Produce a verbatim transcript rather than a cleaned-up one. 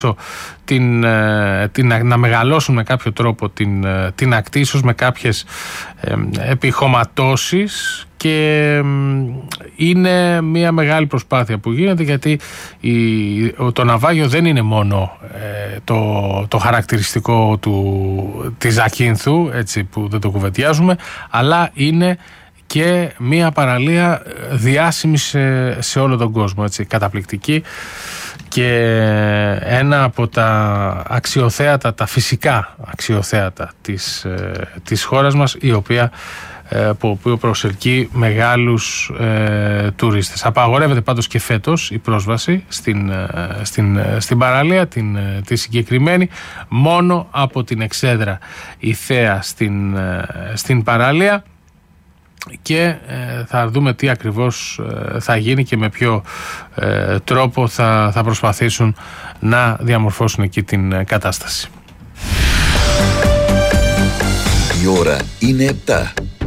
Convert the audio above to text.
Την, την, να μεγαλώσουν με κάποιο τρόπο την, την ακτή, ίσως με κάποιες ε, επιχωματώσεις, και είναι μια μεγάλη προσπάθεια που γίνεται, γιατί η, το ναυάγιο δεν είναι μόνο ε, το, το χαρακτηριστικό του, της Ζακίνθου, έτσι, που δεν το κουβεντιάζουμε, αλλά είναι και μια παραλία διάσημη σε, σε όλο τον κόσμο, έτσι, καταπληκτική, και ένα από τα αξιοθέατα, τα φυσικά αξιοθέατα της, της χώρας μας, η οποία, που οποίο προσελκύει μεγάλους ε, τουρίστες. Απαγορεύεται πάντως και φέτος η πρόσβαση στην, στην, στην παραλία, την, τη συγκεκριμένη, μόνο από την εξέδρα η θέα στην, στην παραλία. Και ε, θα δούμε τι ακριβώς ε, θα γίνει και με ποιο ε, τρόπο θα, θα προσπαθήσουν να διαμορφώσουν εκεί την ε, κατάσταση. Η ώρα είναι επτά.